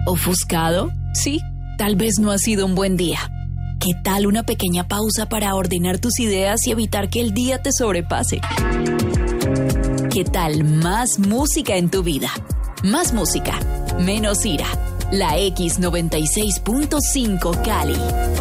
¿Ofuscado? Sí, tal vez no ha sido un buen día. ¿Qué tal una pequeña pausa para ordenar tus ideas y evitar que el día te sobrepase? ¿Qué tal más música en tu vida? Más música, menos ira. La X96.5 Cali.